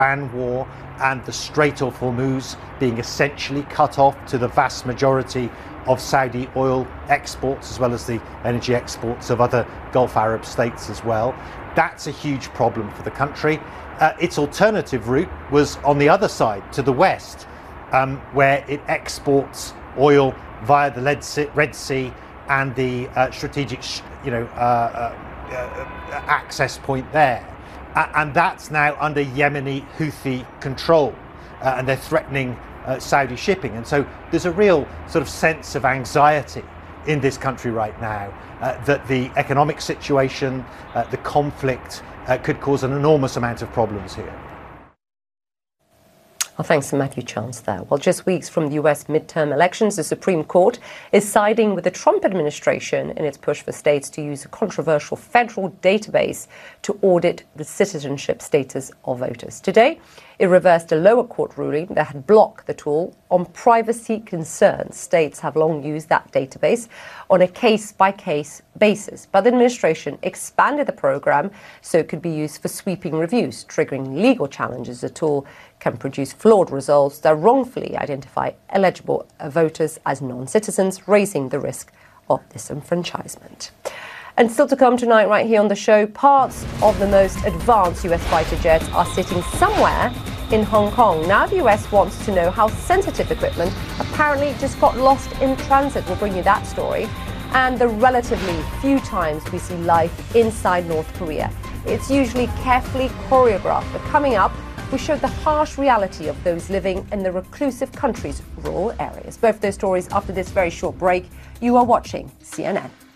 Iran war and the Strait of Hormuz being essentially cut off to the vast majority of Saudi oil exports, as well as the energy exports of other Gulf Arab states as well. That's a huge problem for the country. Its alternative route was on the other side, to the west, where it exports oil via the Red Sea and the strategic, access point there. And that's now under Yemeni Houthi control, and they're threatening Saudi shipping. And so there's a real sort of sense of anxiety in this country right now that the economic situation, the conflict could cause an enormous amount of problems here. Well, thanks to Matthew Chance there. Well, just weeks from the US midterm elections, the Supreme Court is siding with the Trump administration in its push for states to use a controversial federal database to audit the citizenship status of voters. Today, it reversed a lower court ruling that had blocked the tool on privacy concerns. States have long used that database on a case-by-case basis, but the administration expanded the program so it could be used for sweeping reviews, triggering legal challenges. The tool can produce flawed results that wrongfully identify eligible voters as non-citizens, raising the risk of disenfranchisement. And still to come tonight right here on the show, parts of the most advanced US fighter jets are sitting somewhere in Hong Kong. Now the US wants to know how sensitive equipment apparently just got lost in transit. We'll bring you that story. And the relatively few times we see life inside North Korea. It's usually carefully choreographed, but coming up, we show the harsh reality of those living in the reclusive country's rural areas. Both those stories after this very short break. You are watching CNN.